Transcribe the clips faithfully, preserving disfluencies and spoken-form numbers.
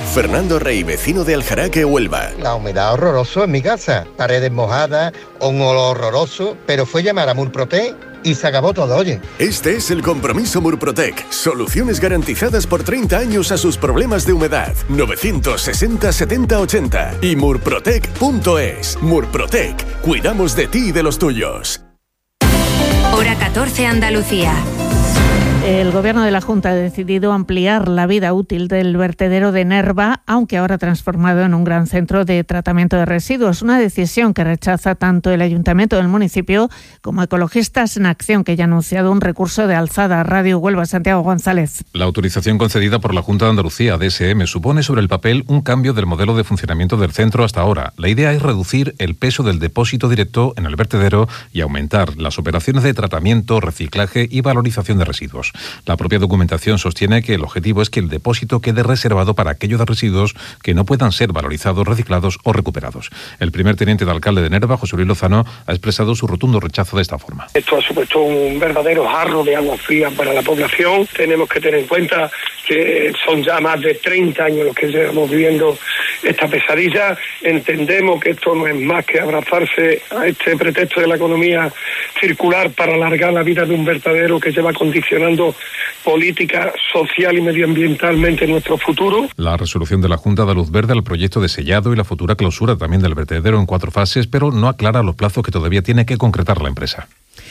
Fernando Rey, vecino de Aljaraque, Huelva. La humedad horroroso en mi casa, paredes mojadas, un olor horroroso, pero fue llamar a Murprotec y se acabó todo, oye. Este es el compromiso Murprotec. Soluciones garantizadas por treinta años a sus problemas de humedad. novecientos sesenta setenta ochenta y murprotec punto es. Murprotec. Cuidamos de ti y de los tuyos. Hora catorce, Andalucía. El Gobierno de la Junta ha decidido ampliar la vida útil del vertedero de Nerva, aunque ahora transformado en un gran centro de tratamiento de residuos. Una decisión que rechaza tanto el Ayuntamiento del municipio como Ecologistas en Acción, que ya ha anunciado un recurso de alzada. Radio Huelva, Santiago González. La autorización concedida por la Junta de Andalucía, D S M, supone sobre el papel un cambio del modelo de funcionamiento del centro hasta ahora. La idea es reducir el peso del depósito directo en el vertedero y aumentar las operaciones de tratamiento, reciclaje y valorización de residuos. La propia documentación sostiene que el objetivo es que el depósito quede reservado para aquellos residuos que no puedan ser valorizados, reciclados o recuperados. El primer teniente de alcalde de Nerva, José Luis Lozano, ha expresado su rotundo rechazo de esta forma. Esto ha supuesto un verdadero jarro de agua fría para la población. Tenemos que tener en cuenta que son ya más de treinta años los que llevamos viviendo esta pesadilla. Entendemos que esto no es más que abrazarse a este pretexto de la economía circular para alargar la vida de un vertedero que lleva condicionando política social y medioambientalmente nuestro futuro. La resolución de la Junta da luz verde al proyecto de sellado y la futura clausura también del vertedero en cuatro fases, pero no aclara los plazos que todavía tiene que concretar la empresa.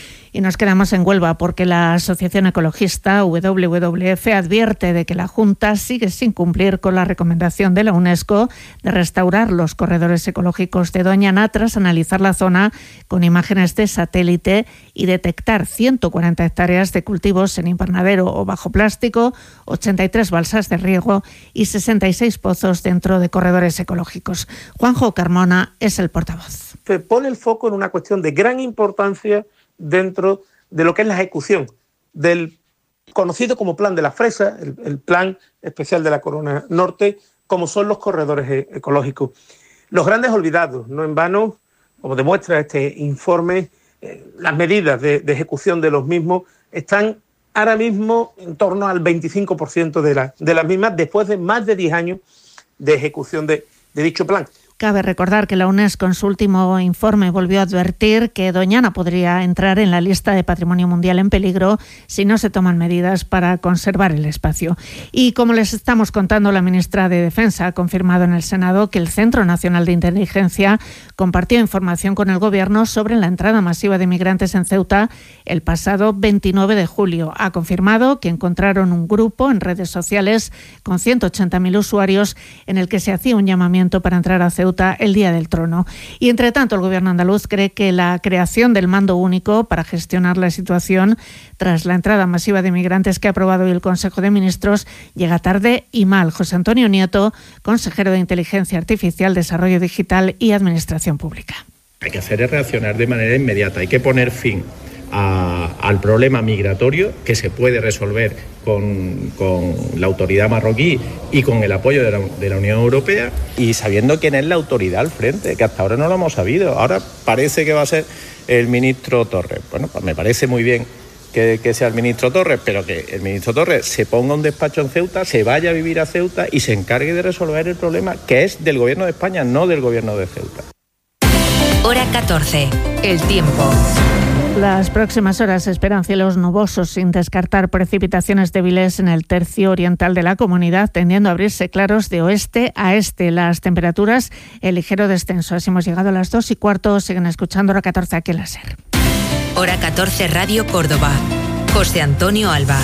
Y nos quedamos en Huelva porque la Asociación Ecologista W W F advierte de que la Junta sigue sin cumplir con la recomendación de la UNESCO de restaurar los corredores ecológicos de Doñana tras analizar la zona con imágenes de satélite y detectar ciento cuarenta hectáreas de cultivos en invernadero o bajo plástico, ochenta y tres balsas de riego y sesenta y seis pozos dentro de corredores ecológicos. Juanjo Carmona es el portavoz. Se pone el foco en una cuestión de gran importancia dentro de lo que es la ejecución del conocido como Plan de la Fresa, el, el Plan Especial de la Corona Norte, como son los corredores e- ecológicos. Los grandes olvidados, no en vano, como demuestra este informe, eh, las medidas de, de ejecución de los mismos están ahora mismo en torno al veinticinco por ciento de, la, de las mismas, después de más de diez años de ejecución de, de dicho plan. Cabe recordar que la UNESCO en su último informe volvió a advertir que Doñana podría entrar en la lista de Patrimonio Mundial en peligro si no se toman medidas para conservar el espacio. Y como les estamos contando, la ministra de Defensa ha confirmado en el Senado que el Centro Nacional de Inteligencia compartió información con el Gobierno sobre la entrada masiva de migrantes en Ceuta el pasado veintinueve de julio. Ha confirmado que encontraron un grupo en redes sociales con ciento ochenta mil usuarios en el que se hacía un llamamiento para entrar a Ceuta el día del trono. Y entre tanto, el Gobierno andaluz cree que la creación del mando único para gestionar la situación tras la entrada masiva de migrantes que ha aprobado hoy el Consejo de Ministros llega tarde y mal. José Antonio Nieto, consejero de Inteligencia Artificial, Desarrollo Digital y Administración Pública. Hay que hacer es reaccionar de manera inmediata, hay que poner fin A, al problema migratorio que se puede resolver con, con la autoridad marroquí y con el apoyo de la, de la Unión Europea, y sabiendo quién es la autoridad al frente, que hasta ahora no lo hemos sabido. Ahora parece que va a ser el ministro Torres. Bueno, pues me parece muy bien que, que sea el ministro Torres, pero que el ministro Torres se ponga un despacho en Ceuta, se vaya a vivir a Ceuta y se encargue de resolver el problema que es del Gobierno de España, no del Gobierno de Ceuta. Hora catorce. El tiempo. Las próximas horas se esperan cielos nubosos sin descartar precipitaciones débiles en el tercio oriental de la comunidad, tendiendo a abrirse claros de oeste a este. Las temperaturas en ligero descenso. Así hemos llegado a las dos y cuarto. Siguen escuchando Hora catorce aquí en la SER. Hora catorce, Radio Córdoba. José Antonio Alba.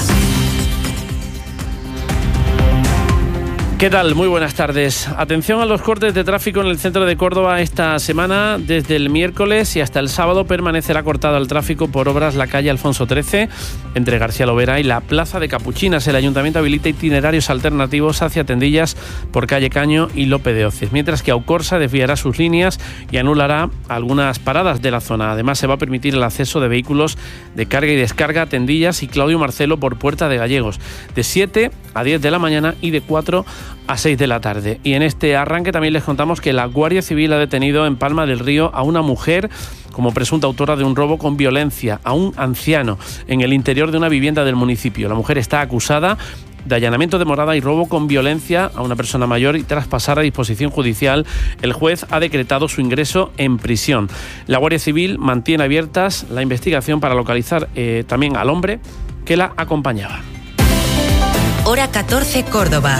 ¿Qué tal? Muy buenas tardes. Atención a los cortes de tráfico en el centro de Córdoba esta semana. Desde el miércoles y hasta el sábado permanecerá cortado el tráfico por obras la calle Alfonso trece, entre García Lovera y la Plaza de Capuchinas. El Ayuntamiento habilita itinerarios alternativos hacia Tendillas por calle Caño y Lope de Oces, mientras que Aucorsa desviará sus líneas y anulará algunas paradas de la zona. Además, se va a permitir el acceso de vehículos de carga y descarga a Tendillas y Claudio Marcelo por Puerta de Gallegos, de siete a diez de la mañana y de cuatro a seis de la tarde. Y en este arranque también les contamos que la Guardia Civil ha detenido en Palma del Río a una mujer como presunta autora de un robo con violencia a un anciano en el interior de una vivienda del municipio. La mujer está acusada de allanamiento de morada y robo con violencia a una persona mayor, y tras pasar a disposición judicial, el juez ha decretado su ingreso en prisión. La Guardia Civil mantiene abiertas la investigación para localizar eh, también al hombre que la acompañaba. Hora catorce, Córdoba.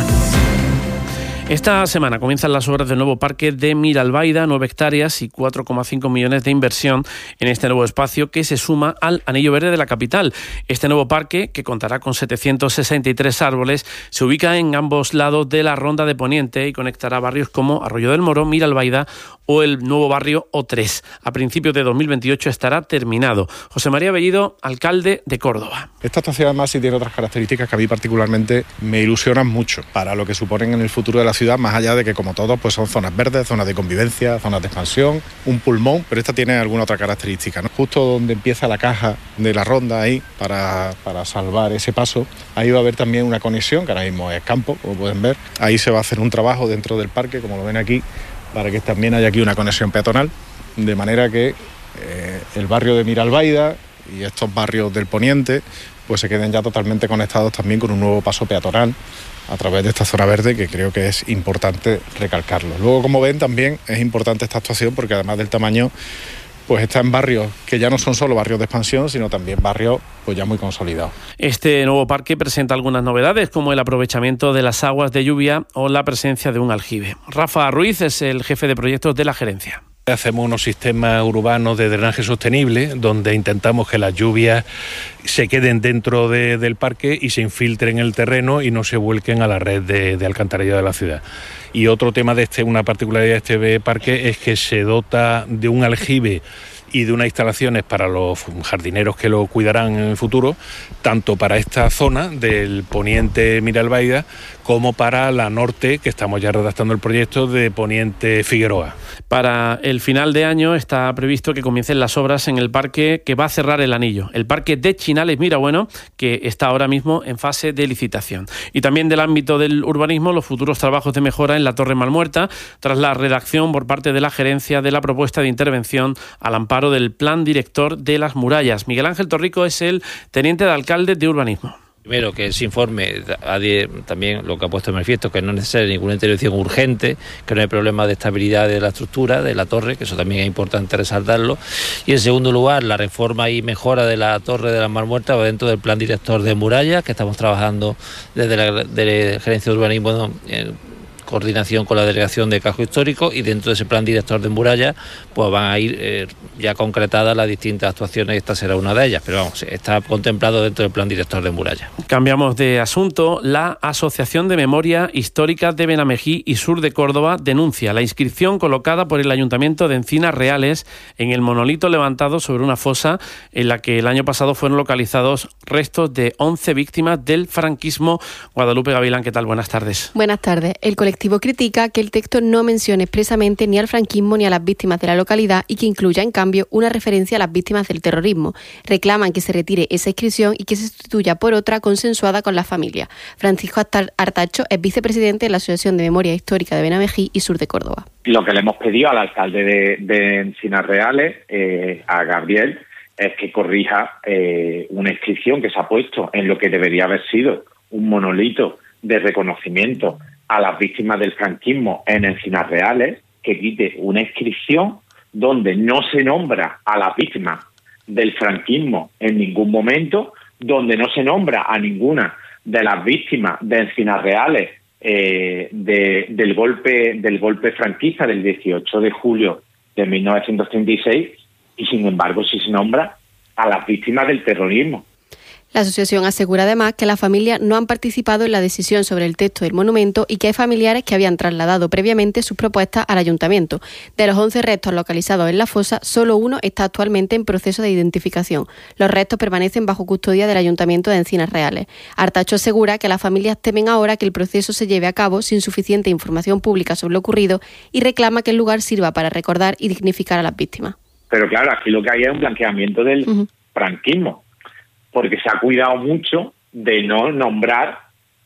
Esta semana comienzan las obras del nuevo parque de Miralbaida, nueve hectáreas y cuatro coma cinco millones de inversión en este nuevo espacio que se suma al Anillo Verde de la capital. Este nuevo parque, que contará con setecientos sesenta y tres árboles, se ubica en ambos lados de la Ronda de Poniente y conectará barrios como Arroyo del Moro, Miralbaida o el nuevo barrio O tres. A principios de dos mil veintiocho estará terminado. José María Bellido, alcalde de Córdoba. Esta estación además sí tiene otras características que a mí particularmente me ilusionan mucho para lo que suponen en el futuro de la ciudad, más allá de que, como todos, pues son zonas verdes, zonas de convivencia, zonas de expansión, un pulmón, pero esta tiene alguna otra característica, ¿no? Justo donde empieza la caja de la ronda ahí, para, para salvar ese paso, ahí va a haber también una conexión, que ahora mismo es campo, como pueden ver. Ahí se va a hacer un trabajo dentro del parque, como lo ven aquí, para que también haya aquí una conexión peatonal, de manera que eh, el barrio de Miralbaida y estos barrios del Poniente pues se queden ya totalmente conectados también con un nuevo paso peatonal a través de esta zona verde, que creo que es importante recalcarlo. Luego, como ven, también es importante esta actuación porque además del tamaño, pues está en barrios que ya no son solo barrios de expansión, sino también barrios pues ya muy consolidados. Este nuevo parque presenta algunas novedades, como el aprovechamiento de las aguas de lluvia o la presencia de un aljibe. Rafa Ruiz es el jefe de proyectos de la gerencia. Hacemos unos sistemas urbanos de drenaje sostenible donde intentamos que las lluvias se queden dentro de, del parque y se infiltren en el terreno y no se vuelquen a la red de, de alcantarillado de la ciudad. Y otro tema de este, una particularidad de este parque es que se dota de un aljibe y de unas instalaciones para los jardineros que lo cuidarán en el futuro, tanto para esta zona del Poniente Miralbaida como para la norte, que estamos ya redactando el proyecto de Poniente Figueroa. Para el final de año está previsto que comiencen las obras en el parque que va a cerrar el anillo, el parque de Chinales Mirabueno, que está ahora mismo en fase de licitación. Y también del ámbito del urbanismo, los futuros trabajos de mejora en la Torre Malmuerta, tras la redacción por parte de la gerencia de la propuesta de intervención al amparo del Plan Director de las Murallas. Miguel Ángel Torrico es el teniente de alcalde de urbanismo. Primero, que ese informe también lo que ha puesto en manifiesto, que no es necesaria ninguna intervención urgente, que no hay problema de estabilidad de la estructura, de la torre, que eso también es importante resaltarlo. Y en segundo lugar, la reforma y mejora de la torre de las Malmuertas va dentro del Plan Director de Murallas, que estamos trabajando desde la, de la Gerencia de Urbanismo en coordinación con la Delegación de Casco Histórico, y dentro de ese Plan Director de Murallas pues van a ir eh, ya concretadas las distintas actuaciones, y esta será una de ellas, pero vamos, está contemplado dentro del Plan Director de Murallas. Cambiamos de asunto. La Asociación de Memoria Histórica de Benamejí y Sur de Córdoba denuncia la inscripción colocada por el Ayuntamiento de Encinas Reales en el monolito levantado sobre una fosa en la que el año pasado fueron localizados restos de once víctimas del franquismo. Guadalupe Gavilán, ¿qué tal? Buenas tardes. Buenas tardes. El colectivo critica que el texto no mencione expresamente ni al franquismo ni a las víctimas de la localidad y que incluya, en cambio, una referencia a las víctimas del terrorismo. Reclaman que se retire esa inscripción y que se sustituya por otra consensuada con la familia. Francisco Artacho es vicepresidente de la Asociación de Memoria Histórica de Benamejí y Sur de Córdoba. Lo que le hemos pedido al alcalde de, de Encinas Reales, eh, a Gabriel, es que corrija eh, una inscripción que se ha puesto en lo que debería haber sido un monolito de reconocimiento a las víctimas del franquismo en Encinas Reales, que quite una inscripción donde no se nombra a las víctimas del franquismo en ningún momento, donde no se nombra a ninguna de las víctimas de Encinas Reales eh, de, del golpe del golpe franquista del dieciocho de julio de mil novecientos treinta y seis, y sin embargo sí se nombra a las víctimas del terrorismo. La asociación asegura además que las familias no han participado en la decisión sobre el texto del monumento y que hay familiares que habían trasladado previamente sus propuestas al ayuntamiento. De los once restos localizados en la fosa, solo uno está actualmente en proceso de identificación. Los restos permanecen bajo custodia del Ayuntamiento de Encinas Reales. Artacho asegura que las familias temen ahora que el proceso se lleve a cabo sin suficiente información pública sobre lo ocurrido y reclama que el lugar sirva para recordar y dignificar a las víctimas. Pero claro, aquí lo que hay es un blanqueamiento del uh-huh. franquismo, porque se ha cuidado mucho de no nombrar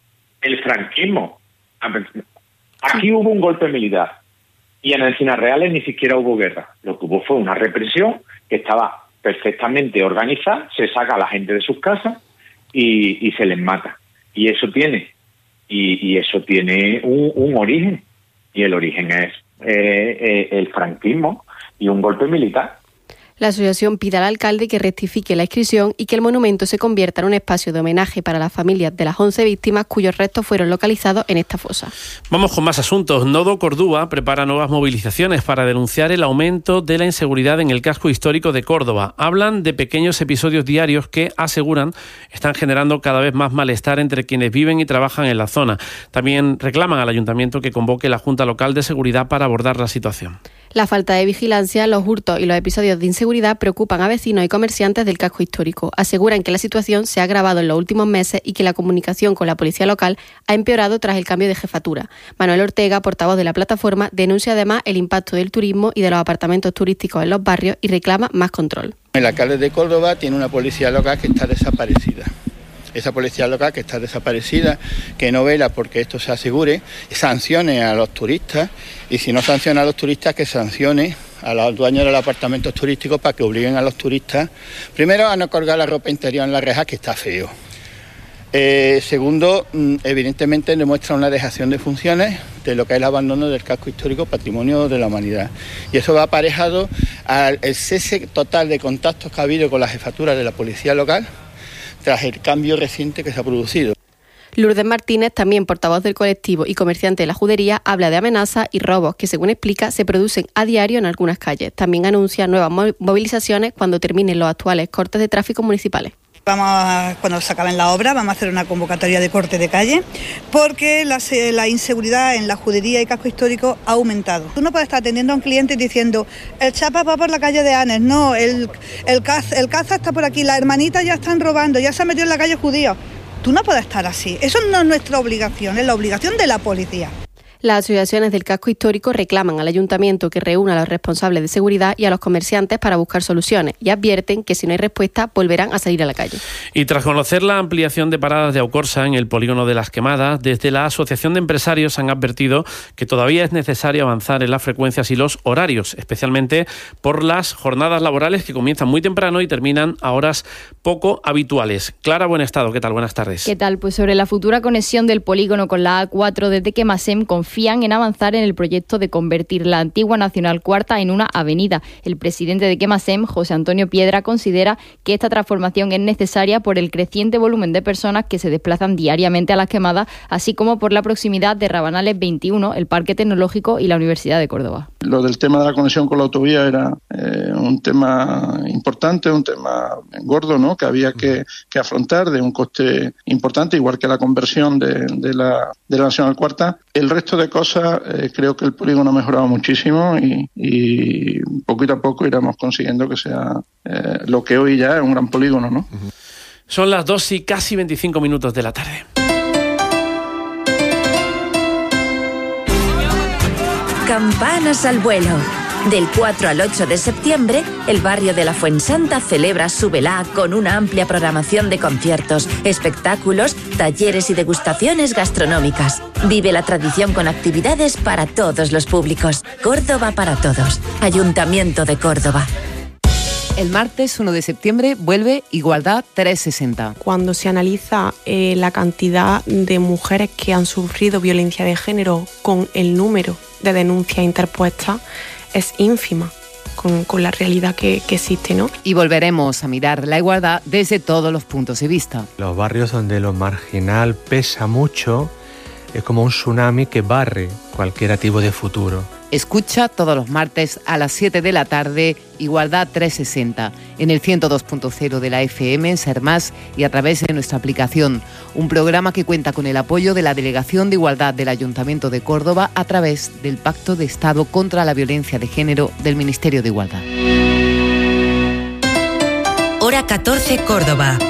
el franquismo. Aquí sí. Hubo un golpe militar y en Encinas Reales ni siquiera hubo guerra. Lo que hubo fue una represión que estaba perfectamente organizada, se saca a la gente de sus casas y, y se les mata. Y eso tiene, y, y eso tiene un, un origen, y el origen es eh, eh, el franquismo y un golpe militar. La asociación pide al alcalde que rectifique la inscripción y que el monumento se convierta en un espacio de homenaje para las familias de las once víctimas cuyos restos fueron localizados en esta fosa. Vamos con más asuntos. Nodo Cordúa prepara nuevas movilizaciones para denunciar el aumento de la inseguridad en el casco histórico de Córdoba. Hablan de pequeños episodios diarios que, aseguran, están generando cada vez más malestar entre quienes viven y trabajan en la zona. También reclaman al ayuntamiento que convoque la Junta Local de Seguridad para abordar la situación. La falta de vigilancia, los hurtos y los episodios de inseguridad preocupan a vecinos y comerciantes del casco histórico. Aseguran que la situación se ha agravado en los últimos meses y que la comunicación con la policía local ha empeorado tras el cambio de jefatura. Manuel Ortega, portavoz de la plataforma, denuncia además el impacto del turismo y de los apartamentos turísticos en los barrios y reclama más control. El alcalde de Córdoba tiene una policía local que está desaparecida. Esa policía local que está desaparecida, que no vela porque esto se asegure, sancione a los turistas y si no sanciona a los turistas, que sancione a los dueños de los apartamentos turísticos para que obliguen a los turistas, primero, a no colgar la ropa interior en la reja, que está feo. Eh, segundo, evidentemente demuestra una dejación de funciones de lo que es el abandono del casco histórico patrimonio de la humanidad. Y eso va aparejado al cese total de contactos que ha habido con la jefatura de la policía local tras el cambio reciente que se ha producido. Lourdes Martínez, también portavoz del colectivo y comerciante de la judería, habla de amenazas y robos que, según explica, se producen a diario en algunas calles. También anuncia nuevas movilizaciones cuando terminen los actuales cortes de tráfico municipales. Vamos a, cuando se acaben la obra, vamos a hacer una convocatoria de corte de calle porque la, la inseguridad en la judería y casco histórico ha aumentado. Tú no puedes estar atendiendo a un cliente diciendo el chapa va por la calle de Anes, no, el, el, caza, el caza está por aquí, las hermanitas ya están robando, ya se han metido en la calle judía. Tú no puedes estar así, eso no es nuestra obligación, es la obligación de la policía. Las asociaciones del casco histórico reclaman al ayuntamiento que reúna a los responsables de seguridad y a los comerciantes para buscar soluciones y advierten que si no hay respuesta volverán a salir a la calle. Y tras conocer la ampliación de paradas de Aucorsa en el polígono de Las Quemadas, desde la Asociación de Empresarios han advertido que todavía es necesario avanzar en las frecuencias y los horarios, especialmente por las jornadas laborales que comienzan muy temprano y terminan a horas poco habituales. Clara Buenestado, ¿qué tal? Buenas tardes. ¿Qué tal? Pues sobre la futura conexión del polígono con la A cuatro desde Quemasem confían en avanzar en el proyecto de convertir la antigua Nacional Cuarta en una avenida. El presidente de Quemasem, José Antonio Piedra, considera que esta transformación es necesaria por el creciente volumen de personas que se desplazan diariamente a Las Quemadas, así como por la proximidad de Rabanales veintiuno, el Parque Tecnológico y la Universidad de Córdoba. Lo del tema de la conexión con la autovía era eh, un tema importante, un tema gordo, ¿no?, que había que, que afrontar, de un coste importante, igual que la conversión de, de, la, de la Nacional Cuarta. El resto de cosas, eh, creo que el polígono ha mejorado muchísimo y, y poquito a poco iremos consiguiendo que sea eh, lo que hoy ya es un gran polígono, ¿no? Son las dos y casi veinticinco minutos de la tarde. Campanas al vuelo. Del cuatro al ocho de septiembre, el barrio de la Fuensanta celebra su velá con una amplia programación de conciertos, espectáculos, talleres y degustaciones gastronómicas. Vive la tradición con actividades para todos los públicos. Córdoba para todos. Ayuntamiento de Córdoba. El martes uno de septiembre vuelve Igualdad trescientos sesenta. Cuando se analiza eh, la cantidad de mujeres que han sufrido violencia de género con el número de denuncias interpuestas, es ínfima con, con la realidad que, que existe, ¿no? Y volveremos a mirar la igualdad desde todos los puntos de vista. Los barrios donde lo marginal pesa mucho es como un tsunami que barre cualquier tipo de futuro. Escucha todos los martes a las siete de la tarde Igualdad trescientos sesenta en el ciento dos punto cero de la F M en Ser Más y a través de nuestra aplicación. Un programa que cuenta con el apoyo de la Delegación de Igualdad del Ayuntamiento de Córdoba a través del Pacto de Estado contra la Violencia de Género del Ministerio de Igualdad. Hora catorce, Córdoba.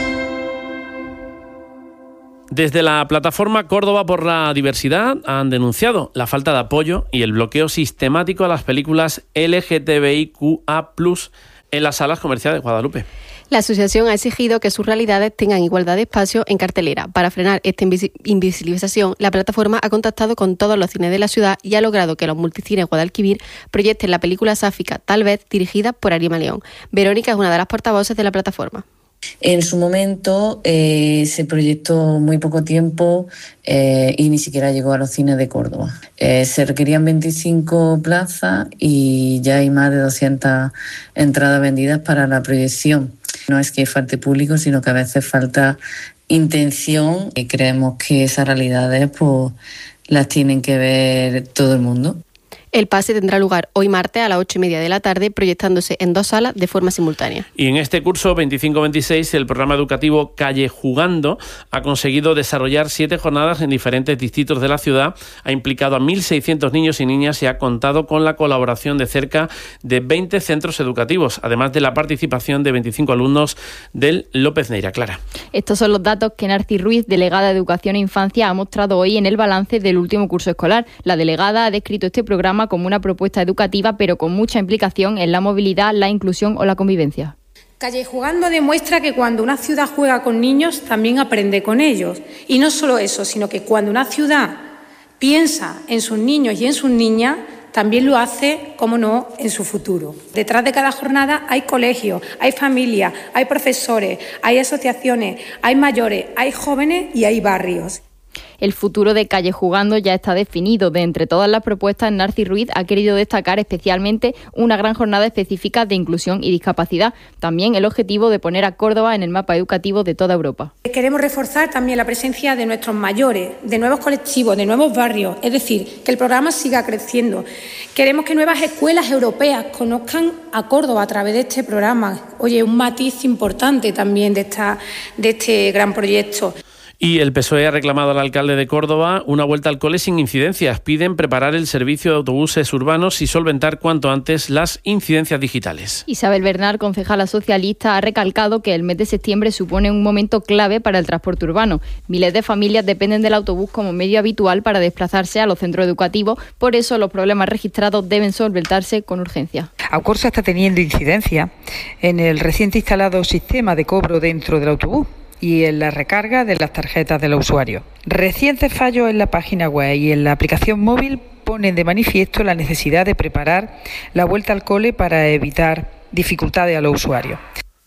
Desde la plataforma Córdoba por la Diversidad han denunciado la falta de apoyo y el bloqueo sistemático a las películas L G T B I Q A plus, en las salas comerciales de Guadalupe. La asociación ha exigido que sus realidades tengan igualdad de espacio en cartelera. Para frenar esta invisibilización, la plataforma ha contactado con todos los cines de la ciudad y ha logrado que los multicines Guadalquivir proyecten la película sáfica Tal vez, dirigida por Arima León. Verónica es una de las portavoces de la plataforma. En su momento eh, se proyectó muy poco tiempo eh, y ni siquiera llegó a los cines de Córdoba. Eh, se requerían veinticinco plazas y ya hay más de doscientas entradas vendidas para la proyección. No es que falte público, sino que a veces falta intención y creemos que esas realidades pues, las tienen que ver todo el mundo. El pase tendrá lugar hoy martes a las ocho y media de la tarde, proyectándose en dos salas de forma simultánea. Y en este curso veinticinco veintiséis, el programa educativo Calle Jugando ha conseguido desarrollar siete jornadas en diferentes distritos de la ciudad, ha implicado a mil seiscientos niños y niñas y ha contado con la colaboración de cerca de veinte centros educativos, además de la participación de veinticinco alumnos del López Neira. Clara. Estos son los datos que Narci Ruiz, delegada de Educación e Infancia, ha mostrado hoy en el balance del último curso escolar. La delegada ha descrito este programa como una propuesta educativa, pero con mucha implicación en la movilidad, la inclusión o la convivencia. Calle Jugando demuestra que cuando una ciudad juega con niños, también aprende con ellos. Y no solo eso, sino que cuando una ciudad piensa en sus niños y en sus niñas, también lo hace, cómo no, en su futuro. Detrás de cada jornada hay colegios, hay familias, hay profesores, hay asociaciones, hay mayores, hay jóvenes y hay barrios. El futuro de Calle Jugando ya está definido. De entre todas las propuestas, Narci Ruiz ha querido destacar especialmente una gran jornada específica de inclusión y discapacidad. También el objetivo de poner a Córdoba en el mapa educativo de toda Europa. Queremos reforzar también la presencia de nuestros mayores, de nuevos colectivos, de nuevos barrios, es decir, que el programa siga creciendo. Queremos que nuevas escuelas europeas conozcan a Córdoba a través de este programa. Oye, un matiz importante también de, esta, de este gran proyecto. Y el P S O E ha reclamado al alcalde de Córdoba una vuelta al cole sin incidencias. Piden preparar el servicio de autobuses urbanos y solventar cuanto antes las incidencias digitales. Isabel Bernal, concejala socialista, ha recalcado que el mes de septiembre supone un momento clave para el transporte urbano. Miles de familias dependen del autobús como medio habitual para desplazarse a los centros educativos. Por eso los problemas registrados deben solventarse con urgencia. Aucorsa está teniendo incidencia en el reciente instalado sistema de cobro dentro del autobús y en la recarga de las tarjetas de los usuarios. Recientes fallos en la página web y en la aplicación móvil ponen de manifiesto la necesidad de preparar la vuelta al cole para evitar dificultades a los usuarios.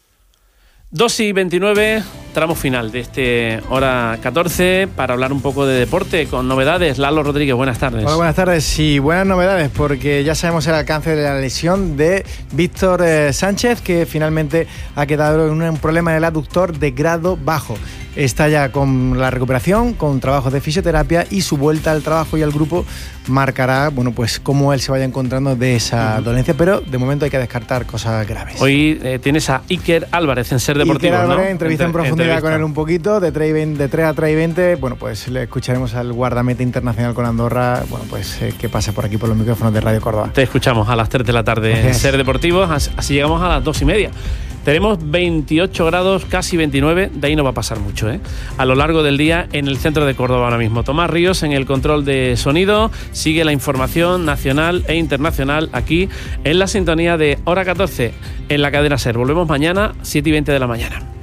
dos y veintinueve, tramo final de este hora catorce para hablar un poco de deporte con novedades. Lalo Rodríguez, buenas tardes. Hola, buenas tardes y buenas novedades porque ya sabemos el alcance de la lesión de Víctor eh, Sánchez, que finalmente ha quedado en un problema en el aductor de grado bajo. Está ya con la recuperación, con trabajos de fisioterapia y su vuelta al trabajo y al grupo marcará, bueno, pues cómo él se vaya encontrando de esa uh-huh. dolencia, pero de momento hay que descartar cosas graves. Hoy eh, tienes a Iker Álvarez en Ser Deportivo, Iker Álvarez, ¿no? entrevista en profundidad entrevista. con él un poquito, de tres a tres y veinte, bueno, pues le escucharemos al guardameta internacional con Andorra, bueno, pues eh, que pasa por aquí por los micrófonos de Radio Córdoba. Te escuchamos a las tres de la tarde en Ser Deportivo, así llegamos a las dos y media. Tenemos veintiocho grados, casi veintinueve, de ahí no va a pasar mucho, ¿eh? A lo largo del día en el centro de Córdoba ahora mismo. Tomás Ríos en el control de sonido, sigue la información nacional e internacional aquí en la sintonía de Hora catorce en la cadena SER. Volvemos mañana, siete y veinte de la mañana.